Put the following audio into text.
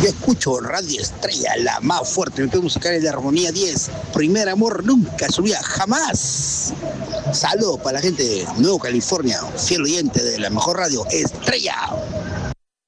Yo escucho Radio Estrella, la más fuerte, mi musical es de Armonía 10. Primer amor nunca subía, jamás. Saludos para la gente de Nueva California, fiel oyente de la mejor radio, Estrella.